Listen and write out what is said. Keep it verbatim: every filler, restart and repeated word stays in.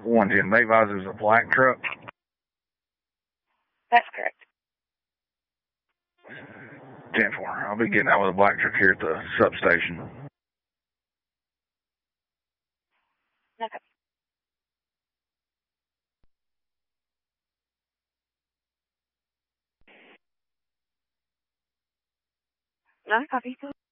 one ten Mayvise is a black truck. That's correct. ten four. I'll be getting out with a black truck here at the substation. Okay. No copy.